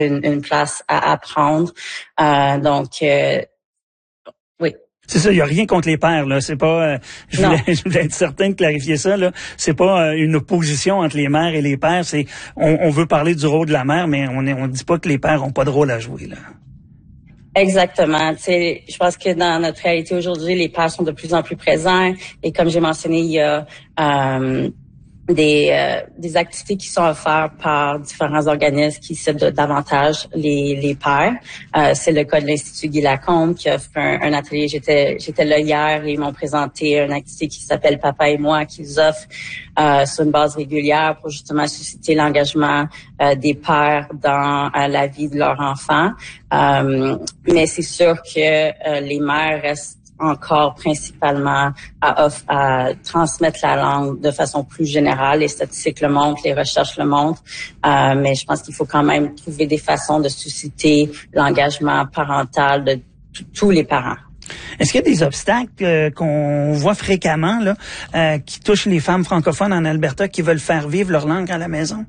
une place à apprendre. Oui. C'est ça, il y a rien contre les pères là, c'est pas je voulais être certain de clarifier ça là, c'est pas une opposition entre les mères et les pères, c'est on veut parler du rôle de la mère mais on dit pas que les pères ont pas de rôle à jouer là. Exactement. Tu sais, je pense que dans notre réalité aujourd'hui, les pères sont de plus en plus présents et comme j'ai mentionné, il y a des activités qui sont offertes par différents organismes qui ciblent davantage les pères. C'est le cas de l'Institut Guy Lacombe qui offre un atelier. J'étais là hier et ils m'ont présenté une activité qui s'appelle Papa et moi qu'ils offrent sur une base régulière pour justement susciter l'engagement des pères dans la vie de leurs enfants. Mais c'est sûr que les mères restent encore principalement à transmettre la langue de façon plus générale. Les statistiques le montrent, les recherches le montrent, mais je pense qu'il faut quand même trouver des façons de susciter l'engagement parental de tous les parents. Est-ce qu'il y a des obstacles qu'on voit fréquemment là, qui touchent les femmes francophones en Alberta qui veulent faire vivre leur langue à la maison?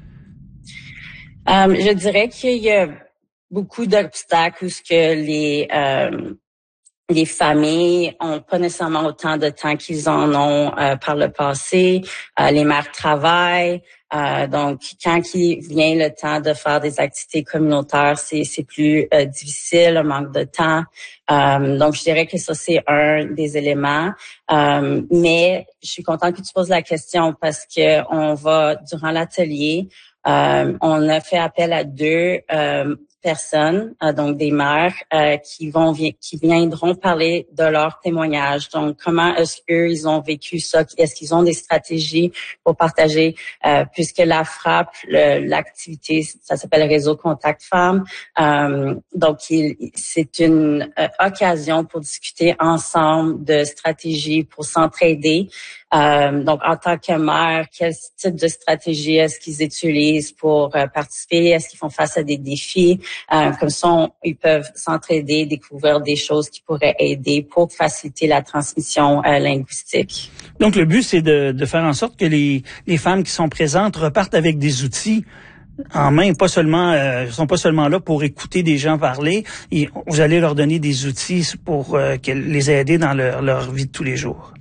Je dirais qu'il y a beaucoup d'obstacles où ce que les familles ont pas nécessairement autant de temps qu'ils en ont par le passé. Les mères travaillent. Donc, quand il vient le temps de faire des activités communautaires, c'est plus difficile, le manque de temps. Donc, je dirais que ça, c'est un des éléments. Mais je suis contente que tu poses la question parce que durant l'atelier, on a fait appel à deux personnes, donc des mères qui viendront parler de leur témoignage. Donc, comment est-ce qu'eux, ils ont vécu ça? Est-ce qu'ils ont des stratégies pour partager? Puisque la frappe, l'activité, ça s'appelle Réseau Contact Femmes. Donc, c'est une occasion pour discuter ensemble de stratégies pour s'entraider. Donc, en tant que mère, quel type de stratégie est-ce qu'ils utilisent pour participer? Est-ce qu'ils font face à des défis? Comme ça, ils peuvent s'entraider, découvrir des choses qui pourraient aider pour faciliter la transmission linguistique. Donc, le but, c'est de faire en sorte que les femmes qui sont présentes repartent avec des outils en main, sont pas seulement là pour écouter des gens parler. Et vous allez leur donner des outils pour les aider dans leur vie de tous les jours.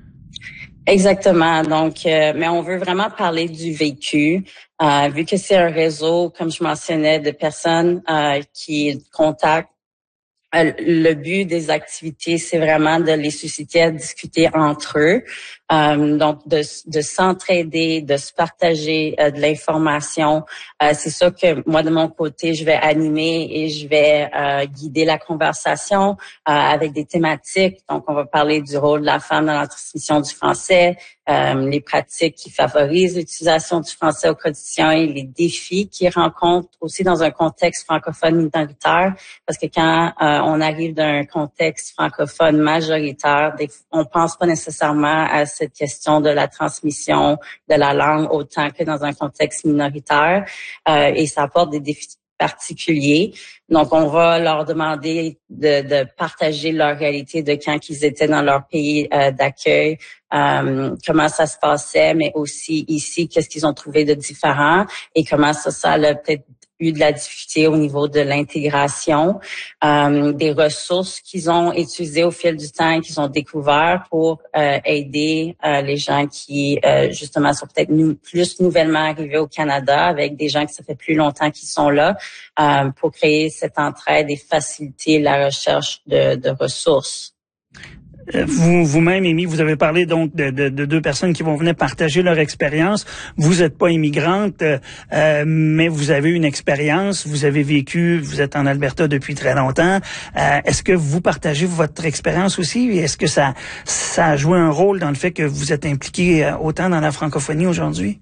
Exactement. Donc, mais on veut vraiment parler du vécu, vu que c'est un réseau, comme je mentionnais, de personnes qui contactent. Le but des activités, c'est vraiment de les susciter à discuter entre eux, donc de s'entraider, de se partager de l'information. C'est sûr que moi, de mon côté, je vais animer et je vais guider la conversation avec des thématiques. Donc, on va parler du rôle de la femme dans la transmission du français, les pratiques qui favorisent l'utilisation du français au quotidien et les défis qu'ils rencontrent aussi dans un contexte francophone minoritaire. Parce que quand on arrive d'un contexte francophone majoritaire, on pense pas nécessairement à cette question de la transmission de la langue autant que dans un contexte minoritaire. Et ça apporte des défis particuliers. Donc, on va leur demander de partager leur réalité de quand ils étaient dans leur pays d'accueil, comment ça se passait, mais aussi ici, qu'est-ce qu'ils ont trouvé de différent et comment ça a peut-être eu de la difficulté au niveau de l'intégration, des ressources qu'ils ont utilisées au fil du temps et qu'ils ont découvert pour aider les gens qui, justement, sont peut-être plus nouvellement arrivés au Canada avec des gens qui ça fait plus longtemps qu'ils sont là, pour créer cette entraide et faciliter la recherche de ressources. Vous-même, Amy, vous avez parlé donc de deux personnes qui vont venir partager leur expérience. Vous n'êtes pas immigrante, mais vous avez une expérience, vous avez vécu, vous êtes en Alberta depuis très longtemps. Est-ce que vous partagez votre expérience aussi? Est-ce que ça a joué un rôle dans le fait que vous êtes impliqué autant dans la francophonie aujourd'hui?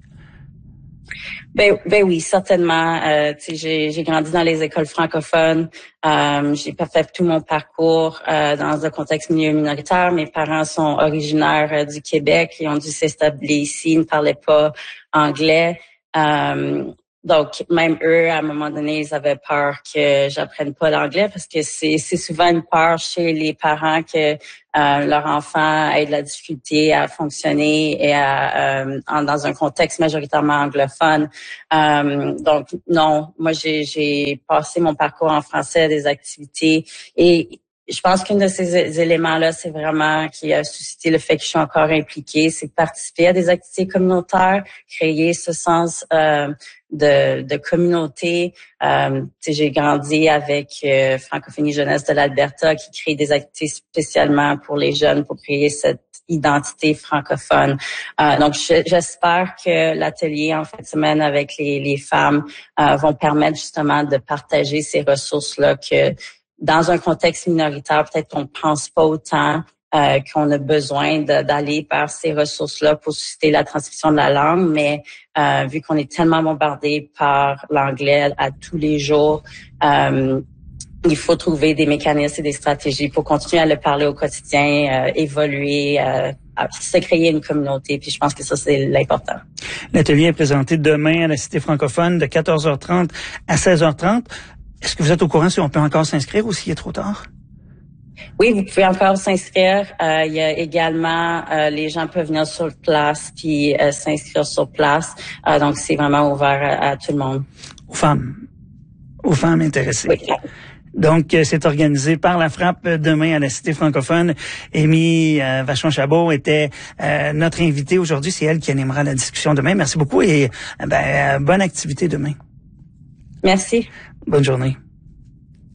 Ben oui, certainement. J'ai grandi dans les écoles francophones. J'ai pas fait tout mon parcours dans un contexte milieu minoritaire. Mes parents sont originaires du Québec et ont dû s'établir ici. Ils ne parlaient pas anglais. Donc, même eux, à un moment donné, ils avaient peur que j'apprenne pas l'anglais parce que c'est souvent une peur chez les parents que leur enfant ait de la difficulté à fonctionner et dans un contexte majoritairement anglophone. Donc, non, moi, j'ai passé mon parcours en français, des activités et je pense qu'un de ces éléments-là, c'est vraiment qui a suscité le fait que je suis encore impliquée, c'est de participer à des activités communautaires, créer ce sens de communauté. J'ai grandi avec Francophonie Jeunesse de l'Alberta qui crée des activités spécialement pour les jeunes pour créer cette identité francophone. Donc, j'espère que l'atelier en fin de semaine avec les femmes vont permettre justement de partager ces ressources-là que dans un contexte minoritaire, peut-être qu'on ne pense pas autant qu'on a besoin d'aller vers ces ressources-là pour susciter la transmission de la langue, mais vu qu'on est tellement bombardé par l'anglais à tous les jours, il faut trouver des mécanismes et des stratégies pour continuer à le parler au quotidien, évoluer, se créer une communauté. Puis je pense que ça, c'est l'important. L'atelier est présenté demain à la Cité francophone de 14h30 à 16h30. Est-ce que vous êtes au courant si on peut encore s'inscrire ou s'il est trop tard? Oui, vous pouvez encore s'inscrire. Il y a également, les gens peuvent venir sur place puis s'inscrire sur place. Donc, c'est vraiment ouvert à tout le monde. Aux femmes intéressées. Oui. Donc, c'est organisé par la Frappe demain à la Cité francophone. Amy Vachon-Chabot était notre invitée aujourd'hui. C'est elle qui animera la discussion demain. Merci beaucoup et bonne activité demain. Merci. Bonne journée.